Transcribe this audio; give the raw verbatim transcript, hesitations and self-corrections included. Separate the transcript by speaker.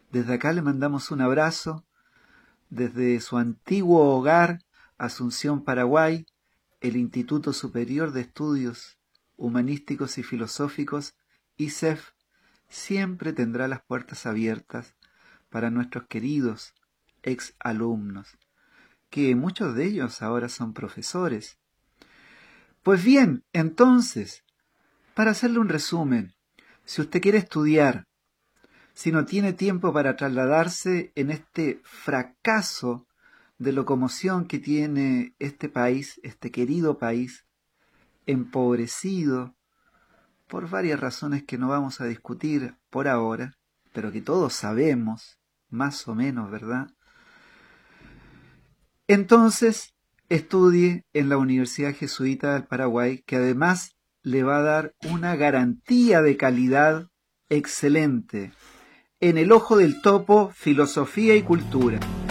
Speaker 1: Desde acá le mandamos un abrazo, desde su antiguo hogar, Asunción, Paraguay, el Instituto Superior de Estudios Humanísticos y Filosóficos, I S E F, siempre tendrá las puertas abiertas para nuestros queridos ex alumnos, que muchos de ellos ahora son profesores. Pues bien, entonces, para hacerle un resumen, si usted quiere estudiar, si no tiene tiempo para trasladarse en este fracaso de locomoción que tiene este país, este querido país, empobrecido por varias razones que no vamos a discutir por ahora, pero que todos sabemos, más o menos, ¿verdad? Entonces, estudie en la Universidad Jesuita del Paraguay, que además le va a dar una garantía de calidad excelente. En el ojo del topo, filosofía y cultura.